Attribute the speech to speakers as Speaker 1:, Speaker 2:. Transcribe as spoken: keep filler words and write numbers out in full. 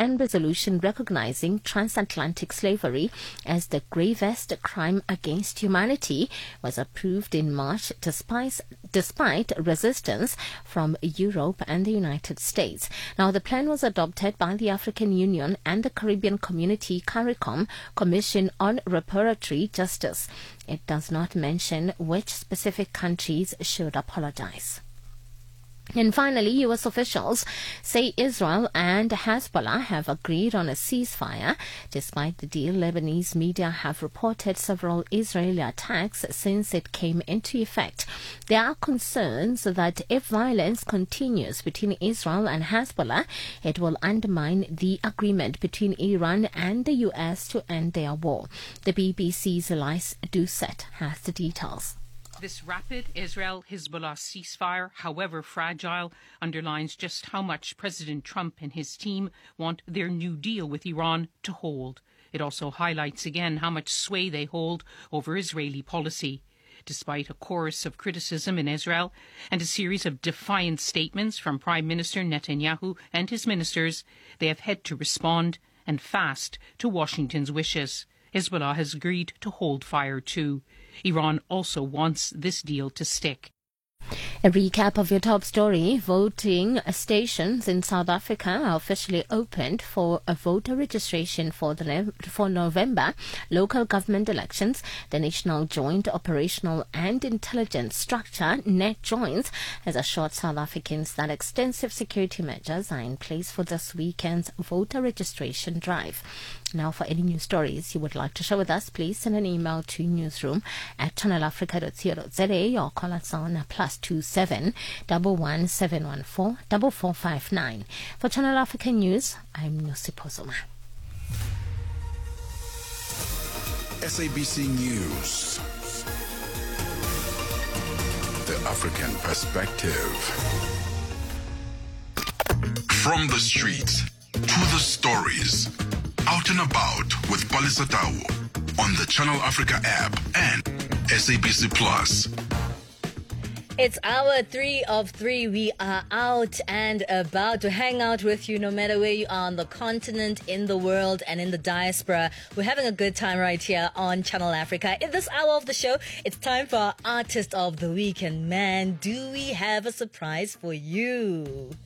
Speaker 1: N resolution recognizing transatlantic slavery as the gravest crime against humanity was approved in March despite, despite resistance from Europe and the United States. Now, the plan was adopted by the African Union and the Caribbean Community CARICOM Commission on Reparatory Justice. It does not mention which specific countries should apologize. And finally, U S officials say Israel and Hezbollah have agreed on a ceasefire. Despite the deal, Lebanese media have reported several Israeli attacks since it came into effect. There are concerns that if violence continues between Israel and Hezbollah, it will undermine the agreement between Iran and the U S to end their war. The B B C's Elise Doucet has the details.
Speaker 2: This rapid Israel-Hezbollah ceasefire, however fragile, underlines just how much President Trump and his team want their new deal with Iran to hold. It also highlights again how much sway they hold over Israeli policy. Despite a chorus of criticism in Israel and a series of defiant statements from Prime Minister Netanyahu and his ministers, they have had to respond, and fast, to Washington's wishes. Hezbollah has agreed to hold fire too. Iran also wants this deal to stick.
Speaker 1: A recap of your top story. Voting stations in South Africa are officially opened for a voter registration for the for November local government elections. The National Joint Operational and Intelligence Structure, NET joins, has assured South Africans that extensive security measures are in place for this weekend's voter registration drive. Now, for any news stories you would like to share with us, please send an email to newsroom at channel africa dot co dot za or call us on plus two seven double one seven one four double four five nine. For Channel Africa News, I'm Nosipo Zuma.
Speaker 3: S A B C News, the African perspective. From the streets to the stories. Out and About with Palisa Tau on the Channel Africa app and S A B C Plus.
Speaker 4: It's hour three of three. We are out and about to hang out with you no matter where you are on the continent, in the world, and in the diaspora. We're having a good time right here on Channel Africa. In this hour of the show, it's time for our Artist of the Week. And man, do we have a surprise for you.